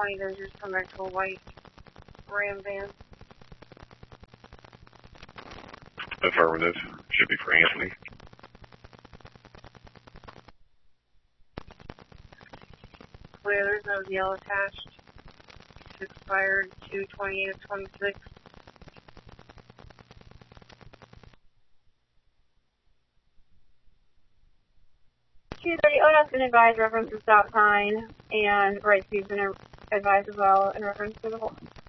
20, those just come back to a white Ram van. Affirmative. Should be for Anthony. Clear, there's no yellow attached. It's expired 2/28/26. ODOT's been advised reference to stop sign, and right speed's been advised as well in reference to the whole.